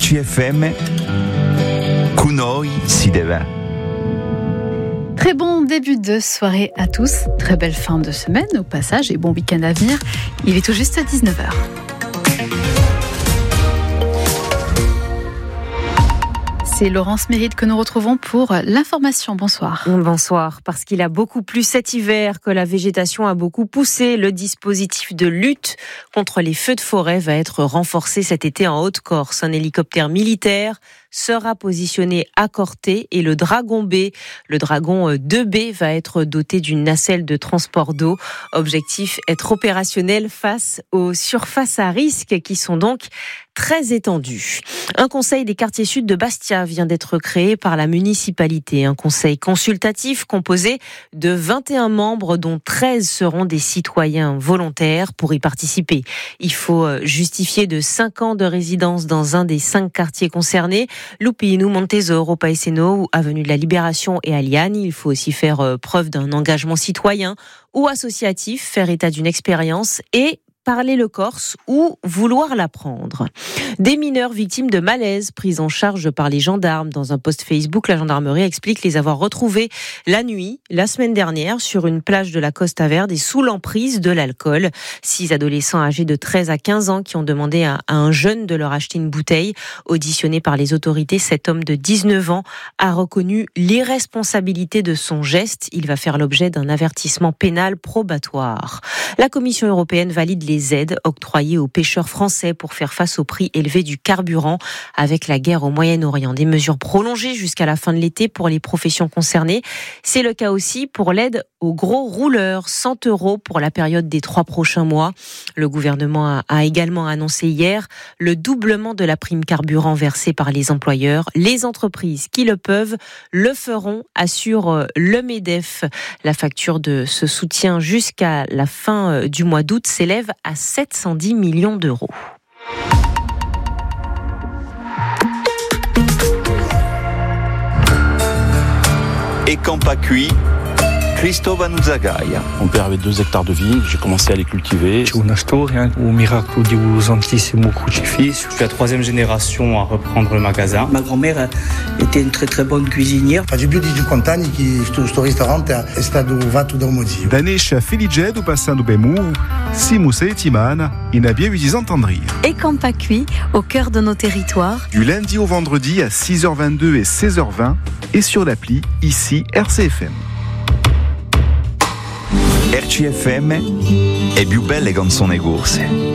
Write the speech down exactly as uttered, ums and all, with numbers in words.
C F M, con noi si deve. Très bon début de soirée à tous, très belle fin de semaine au passage et bon week-end à venir. Il est tout juste dix-neuf heures. C'est Laurence Mérite que nous retrouvons pour l'information. Bonsoir. Bonsoir. Parce qu'il a beaucoup plu cet hiver, que la végétation a beaucoup poussé, le dispositif de lutte contre les feux de forêt va être renforcé cet été en Haute-Corse. Un hélicoptère militaire sera positionné à Corté et le Dragon B, le Dragon deux B, va être doté d'une nacelle de transport d'eau. Objectif, être opérationnel face aux surfaces à risque qui sont donc très étendues. Un conseil des quartiers sud de Bastia vient d'être créé par la municipalité. Un conseil consultatif composé de vingt et un membres dont treize seront des citoyens volontaires pour y participer. Il faut justifier de cinq ans de résidence dans un des cinq quartiers concernés. Lupino, Montesoro, Paeseno, Avenue de la Libération et Aliani. Il faut aussi faire preuve d'un engagement citoyen ou associatif, faire état d'une expérience et parler le corse ou vouloir l'apprendre. Des mineurs victimes de malaise pris en charge par les gendarmes. Dans un post Facebook, la gendarmerie explique les avoir retrouvés la nuit, la semaine dernière, sur une plage de la Costa Verde et sous l'emprise de l'alcool. Six adolescents âgés de treize à quinze ans qui ont demandé à un jeune de leur acheter une bouteille. Auditionné par les autorités, cet homme de dix-neuf ans a reconnu l'irresponsabilité de son geste. Il va faire l'objet d'un avertissement pénal probatoire. La Commission européenne valide les les aides octroyées aux pêcheurs français pour faire face au prix élevé du carburant avec la guerre au Moyen-Orient. Des mesures prolongées jusqu'à la fin de l'été pour les professions concernées. C'est le cas aussi pour l'aide aux gros rouleurs, cent euros pour la période des trois prochains mois. Le gouvernement a, a également annoncé hier le doublement de la prime carburant versée par les employeurs. Les entreprises qui le peuvent le feront, assure le MEDEF. La facture de ce soutien jusqu'à la fin du mois d'août s'élève à sept cent dix millions d'euros. Et quand pas cuit, Cristóbal Zagaia. Mon père avait deux hectares de vignes, j'ai commencé à les cultiver. C'est une histoire, au miracle du Santissimo Crucifix. Je suis la troisième génération à reprendre le magasin. Ma grand-mère était une très très bonne cuisinière. Faggio più di cinquanta anni che questo ristorante è stato fatto da mio zio. Danescia felice do passando bemu, simu settimana, in abbia dix entendrir. Et quand pas cuit, au cœur de nos territoires. Du lundi au vendredi à six heures vingt-deux et seize heures vingt et sur l'appli ici R C F M. R C F M è più belle canzoni corse.